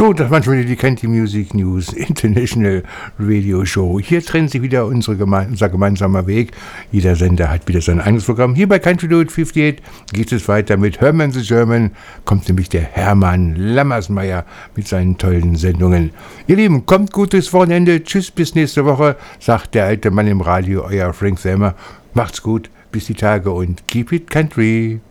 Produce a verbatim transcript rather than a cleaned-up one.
So, das war schon wieder die Country Music News International Radio Show. Hier trennt sich wieder unsere geme unser gemeinsamer Weg. Jeder Sender hat wieder sein eigenes Programm. Hier bei Country Road achtundfünfzig geht es weiter mit Herman the German. Kommt nämlich der Hermann Lammersmeier mit seinen tollen Sendungen. Ihr Lieben, kommt gutes Wochenende. Tschüss, bis nächste Woche, sagt der alte Mann im Radio, euer Frank Selmer. Macht's gut, bis die Tage und keep it country.